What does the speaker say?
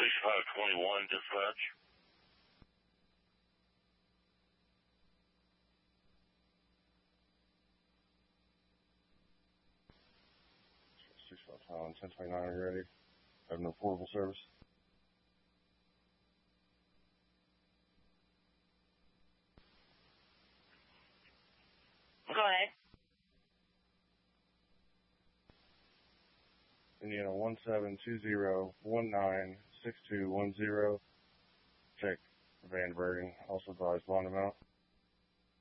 6521 dispatch. On 1029, are you ready? I have no portable service. Go ahead. Indiana 1720196210. Check van diverting. Also advise blind amount.